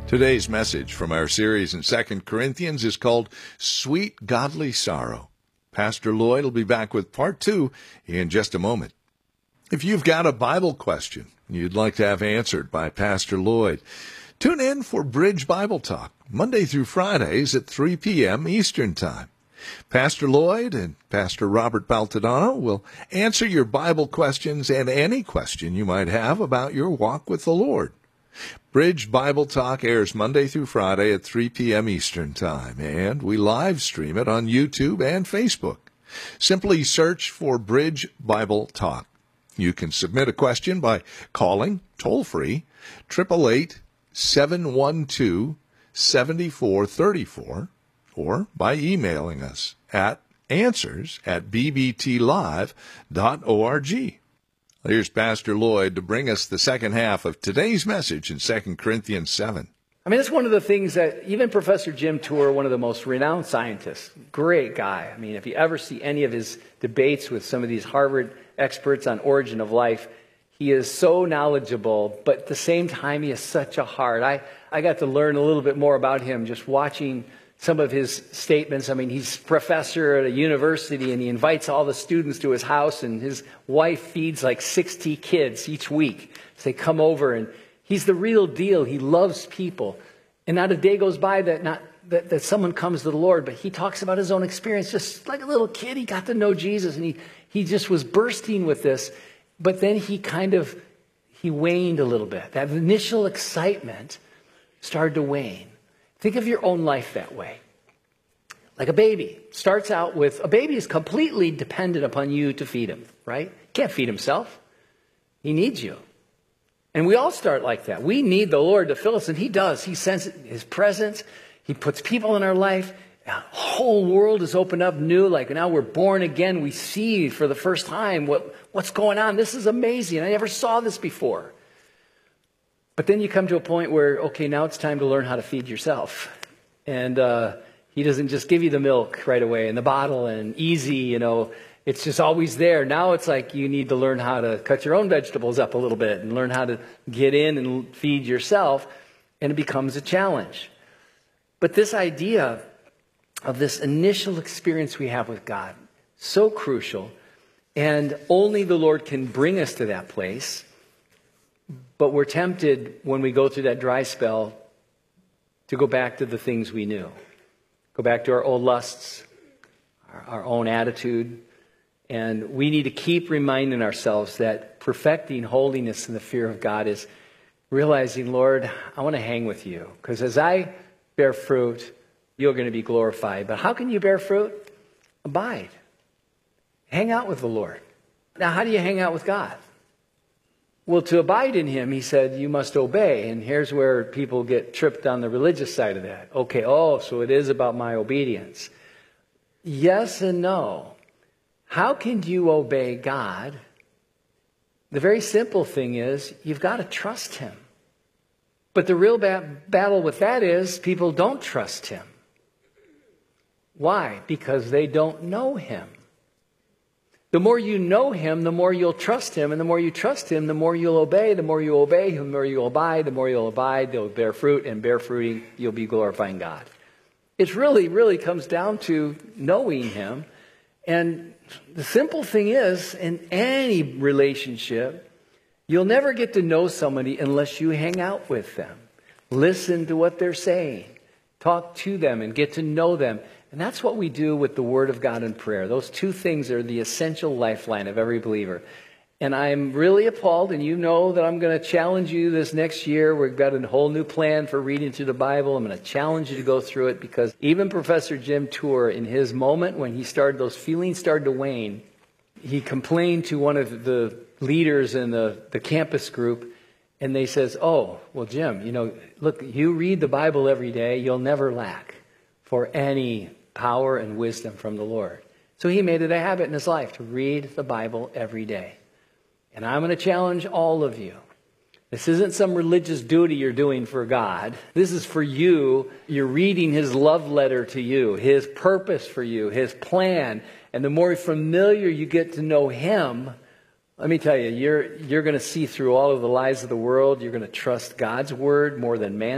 Today's message from our series in 2 Corinthians is called Sweet Godly Sorrow. Pastor Lloyd will be back with part 2 in just a moment. If you've got a Bible question you'd like to have answered by Pastor Lloyd, tune in for Bridge Bible Talk, Monday through Fridays at 3 p.m. Eastern Time. Pastor Lloyd and Pastor Robert Baltodano will answer your Bible questions and any question you might have about your walk with the Lord. Bridge Bible Talk airs Monday through Friday at 3 p.m. Eastern Time, and we live stream it on YouTube and Facebook. Simply search for Bridge Bible Talk. You can submit a question by calling toll-free 888-712-7434 or by emailing us at answers@bbtlive.org. Here's Pastor Lloyd to bring us the second half of today's message in 2 Corinthians 7. I mean, it's one of the things that even Professor Jim Tour, one of the most renowned scientists, great guy. I mean, if you ever see any of his debates with some of these Harvard experts on origin of life, he is so knowledgeable, but at the same time, he has such a heart. I got to learn a little bit more about him just watching some of his statements. I mean, he's professor at a university, and he invites all the students to his house, and his wife feeds like 60 kids each week. So they come over, and he's the real deal. He loves people. And not a day goes by that someone comes to the Lord, but he talks about his own experience. Just like a little kid, he got to know Jesus, and he just was bursting with this. But then he waned a little bit. That initial excitement started to wane. Think of your own life that way. Like a baby starts out with, a baby is completely dependent upon you to feed him, right? He can't feed himself. He needs you. And we all start like that. We need the Lord to fill us, and He does. He sends His presence. He puts people in our life. The whole world is opened up new. Like now we're born again. We see for the first time what's going on. This is amazing. I never saw this before. But then you come to a point where, okay, now it's time to learn how to feed yourself. And He doesn't just give you the milk right away in the bottle and easy, it's just always there. Now it's like you need to learn how to cut your own vegetables up a little bit and learn how to get in and feed yourself, and it becomes a challenge. But this idea of this initial experience we have with God, so crucial, and only the Lord can bring us to that place. But we're tempted when we go through that dry spell to go back to the things we knew. Go back to our old lusts, our own attitude. And we need to keep reminding ourselves that perfecting holiness in the fear of God is realizing, Lord, I want to hang with you. Because as I bear fruit, you're going to be glorified. But how can you bear fruit? Abide. Hang out with the Lord. Now, how do you hang out with God? Well, to abide in Him, He said, you must obey. And here's where people get tripped on the religious side of that. Okay, so it is about my obedience. Yes and no. How can you obey God? The very simple thing is, you've got to trust Him. But the real battle with that is, people don't trust Him. Why? Because they don't know Him. The more you know Him, the more you'll trust Him. And the more you trust Him, the more you'll obey. The more you obey, the more you'll abide. The more you'll abide, they'll bear fruit. And bear fruiting, you'll be glorifying God. It really comes down to knowing Him. And the simple thing is, in any relationship, you'll never get to know somebody unless you hang out with them. Listen to what they're saying. Talk to them and get to know them. And that's what we do with the Word of God and prayer. Those two things are the essential lifeline of every believer. And I'm really appalled, and you know that I'm going to challenge you this next year. We've got a whole new plan for reading through the Bible. I'm going to challenge you to go through it, because even Professor Jim Tour, in his moment when those feelings started to wane, he complained to one of the leaders in the campus group, and they says, well, Jim, look, you read the Bible every day. You'll never lack for any power and wisdom from the Lord. So he made it a habit in his life to read the Bible every day. And I'm going to challenge all of you. This isn't some religious duty you're doing for God. This is for you. You're reading His love letter to you, His purpose for you, His plan. And the more familiar you get to know Him, let me tell you, you're going to see through all of the lies of the world. You're going to trust God's word more than man's